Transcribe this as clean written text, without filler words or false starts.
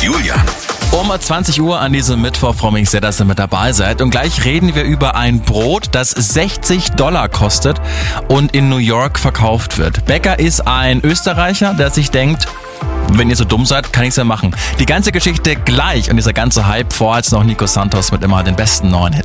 Julian. Um 20 Uhr an diesem Mittwoch freue mich sehr, dass ihr mit dabei seid. Und gleich reden wir über ein Brot, das $60 kostet und in New York verkauft wird. Bäcker ist ein Österreicher, der sich denkt, wenn ihr so dumm seid, kann ich's ja machen. Die ganze Geschichte gleich und dieser ganze Hype, vorher als noch Nico Santos mit immer den besten neuen Hits.